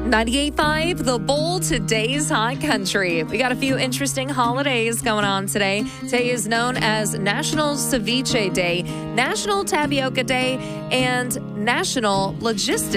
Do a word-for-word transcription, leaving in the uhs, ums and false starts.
ninety-eight point five, The Bull, today's hot country. We got a few interesting holidays going on today. Today is known as National Ceviche Day, National Tapioca Day, and National Logistics